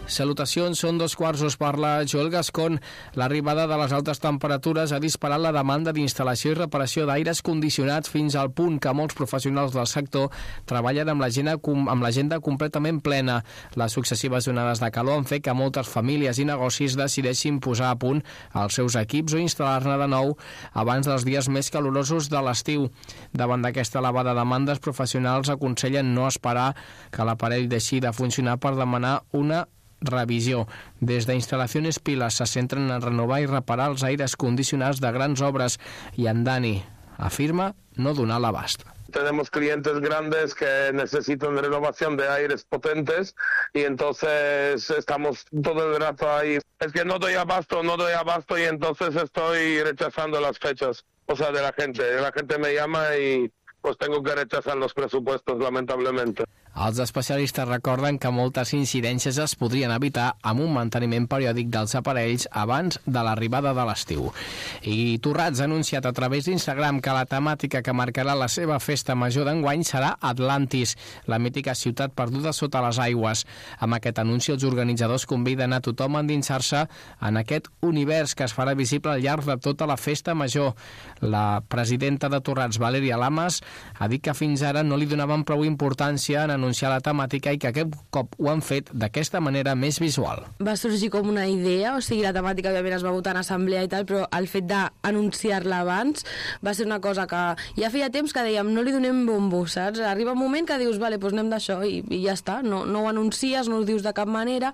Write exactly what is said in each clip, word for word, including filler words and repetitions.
Salutacions, són dos quarts, us parla Joel Gascon. L'arribada de les altes temperatures ha disparat la demanda d'instal·lació i reparació d'aires condicionats fins al punt que molts professionals del sector treballen amb l'agenda amb l'agenda completament plena. Les successives onades de calor han fet que moltes famílies i negocis decideixin posar a punt els seus equips o instal·lar-ne de nou abans dels dies més calorosos de l'estiu. Davant d'aquesta elevada demanda, els professionals aconsellen no esperar que l'aparell deixi de funcionar per demanar una revisió. Des d'Instal·lacions Piles se centren en renovar i reparar els aires condicionats de grans obres i en Dani afirma no donar l'abast. Tenemos clientes grandes que necesitan renovación de aires potentes y entonces estamos todo el rato ahí. Es que no doy abasto, no doy abasto y entonces estoy rechazando las fechas, o sea, de la gente. La gente me llama y pues tengo que rechazar los presupuestos, lamentablemente. Els especialistes recorden que moltes incidències es podrien evitar amb un manteniment periòdic dels aparells abans de l'arribada de l'estiu. I Torrats ha anunciat a través d'Instagram que la temàtica que marcarà la seva festa major d'enguany serà Atlantis, la mítica ciutat perduda sota les aigües. Amb aquest anunci, els organitzadors conviden a tothom a endinsar-se en aquest univers que es farà visible al llarg de tota la festa major. La presidenta de Torrats, Valèria Lamas, ha dit que fins ara no li donaven prou importància en anunciar la temàtica i que aquest cop ho han fet d'aquesta manera més visual. Va sorgir com una idea, o sigui, la temàtica òbviament es va votar en assemblea i tal, però el fet d'anunciar-la abans va ser una cosa que ja feia temps que dèiem no li donem bombo, saps? Arriba un moment que dius, vale, doncs anem d'això i, i ja està, no, no ho anuncies, no ho dius de cap manera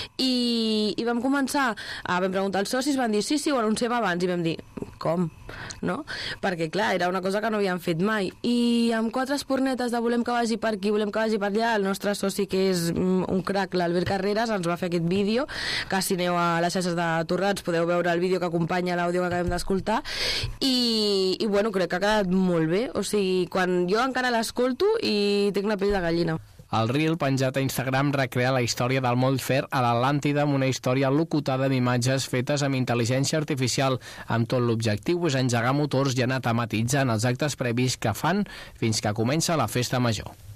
i, i vam començar, a, vam preguntar als socis, van dir sí, sí, ho anunciem abans i vam dir, com? No? Perquè clar, era una cosa que no havíem fet mai i amb quatre espornetes de volem que vagi per aquí, volem que vagi per allà, el nostre soci que és un crac, l'Albert Carreras, ens va fer aquest vídeo, que si aneu a les xarxes de Torrats podeu veure el vídeo que acompanya l'àudio que acabem d'escoltar i, i bueno, crec que ha quedat molt bé, o sigui, quan jo encara l'escolto i tinc una pell de gallina. El reel penjat a Instagram recrea la història del Moll Fer a l'Atlàntida amb una història locutada amb imatges fetes amb intel·ligència artificial. Amb tot l'objectiu és engegar motors i anar tematitzant els actes previs que fan fins que comença la festa major.